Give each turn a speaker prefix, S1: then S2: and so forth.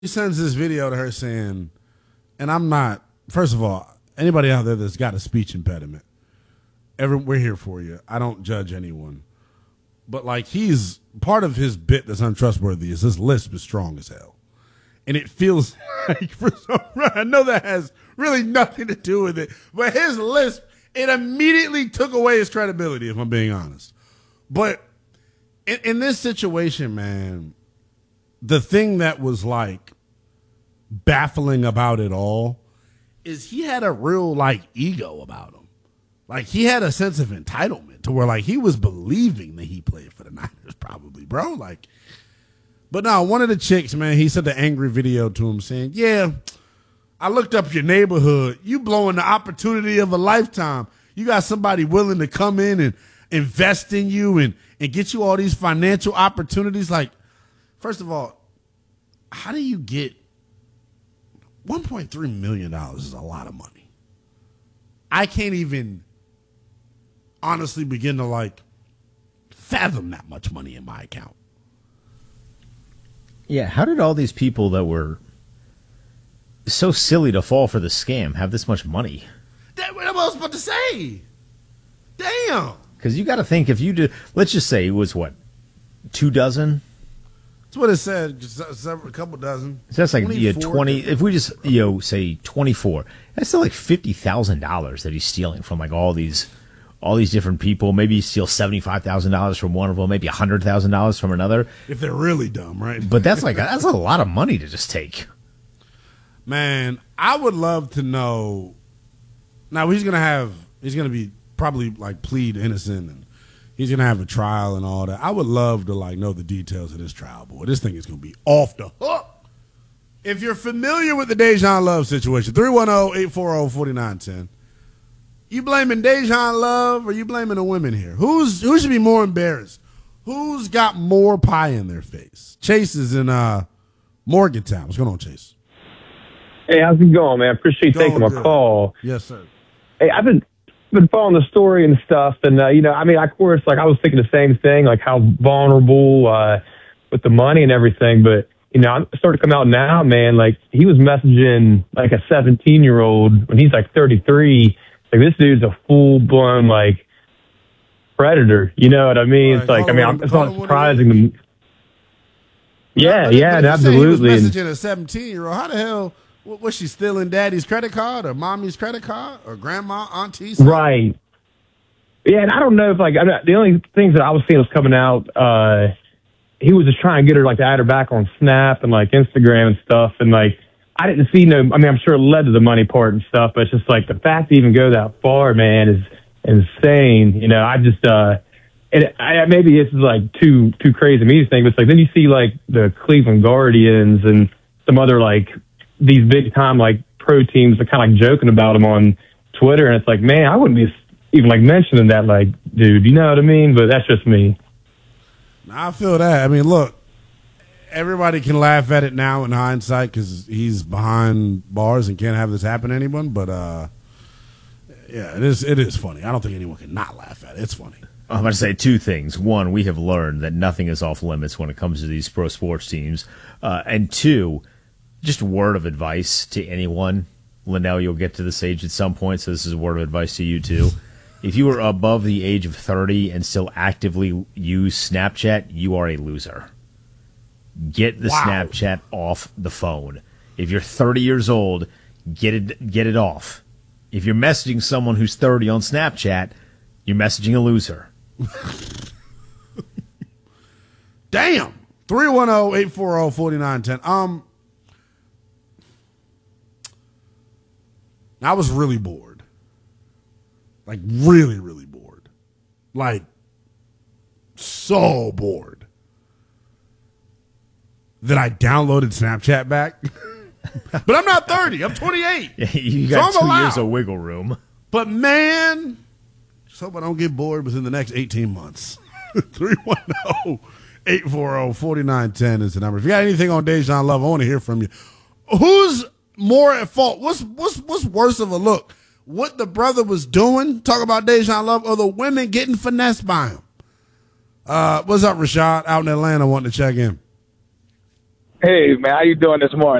S1: He sends this video to her saying, and I'm not, first of all, anybody out there that's got a speech impediment, we're here for you. I don't judge anyone. But like he's part of his bit that's untrustworthy is his lisp is strong as hell. And it feels like for some reason, I know that has really nothing to do with it, but his lisp, it immediately took away his credibility, if I'm being honest. But in this situation, man, the thing that was like baffling about it all is he had a real like ego about him. Like he had a sense of entitlement to where like he was believing that he played for the Niners probably, bro. Like, but no, one of the chicks, man, he sent an angry video to him saying, yeah, I looked up your neighborhood. You blowing the opportunity of a lifetime. You got somebody willing to come in and invest in you and get you all these financial opportunities. Like, first of all, how do you get $1.3 million is a lot of money. I can't even honestly begin to like fathom that much money in my account.
S2: Yeah, how did all these people that were so silly to fall for the scam have this much money?
S1: That's what I was about to say. Damn.
S2: Because you got to think if you did, let's just say it was what, 24?
S1: That's what it said. Just a couple dozen.
S2: So that's like 20. If we just say 24, that's still like $50,000 that he's stealing from like all these different people. Maybe he steals $75,000 from one of them, maybe $100,000 from another.
S1: If they're really dumb, right?
S2: But that's a lot of money to just take.
S1: Man, I would love to know. Now he's gonna be probably like plead innocent and he's gonna have a trial and all that. I would love to like know the details of this trial, boy. This thing is gonna be off the hook. If you're familiar with the Dejan Love situation, 310-840-4910. You blaming Dejan Love or you blaming the women here? Who should be more embarrassed? Who's got more pie in their face? Chase is in Morgantown. What's going on, Chase?
S3: Hey, how's it going, man? Appreciate you taking my call.
S1: Yes, sir.
S3: Hey, I've been following the story and stuff, and of course, like I was thinking the same thing, like how vulnerable with the money and everything. But I started to come out now, man. Like he was messaging like a 17-year-old when he's like 33. Like this dude's a full blown like predator. You know what I mean? Right. It's like it's not surprising to me. Yeah, absolutely.
S1: He was messaging a 17-year-old. How the hell? Was she stealing daddy's credit card or mommy's credit card or grandma, auntie's?
S3: Right. Yeah, and I don't know if the only things that I was seeing was coming out. He was just trying to get her like to add her back on Snap and like Instagram and stuff, and like I didn't see no. I mean, I'm sure it led to the money part and stuff, but it's just like the fact to even go that far, man, is insane. I just maybe this is like too crazy me to think, but it's like then you see like the Cleveland Guardians and some other like these big time like pro teams are kind of like joking about him on Twitter, and it's like, man, I wouldn't be even like mentioning that, like, dude, you know what I mean? But that's just me.
S1: I feel that. I mean, look, everybody can laugh at it now in hindsight because he's behind bars and can't have this happen to anyone. But yeah, it is funny. I don't think anyone can not laugh at it. It's funny.
S2: I'm going to say two things. One, we have learned that nothing is off limits when it comes to these pro sports teams, and two, just a word of advice to anyone. Linnell, you'll get to this age at some point, so this is a word of advice to you, too. If you are above the age of 30 and still actively use Snapchat, you are a loser. Get the Snapchat off the phone. If you're 30 years old, get it off. If you're messaging someone who's 30 on Snapchat, you're messaging a loser.
S1: Damn. 310-840-4910. I was really bored. Like, really, really bored. Like, so bored that I downloaded Snapchat back. But I'm not 30. I'm 28.
S2: Yeah, you got 2 years of wiggle room.
S1: But, man, just hope I don't get bored within the next 18 months. 310-840-4910 is the number. If you got anything on Dejan Love, I want to hear from you. Who's more at fault? What's worse of a look? What the brother was doing, talk about Dejan Love, or the women getting finessed by him? What's up, Rashad? Out in Atlanta, wanting to check in.
S4: Hey, man, how you doing this morning?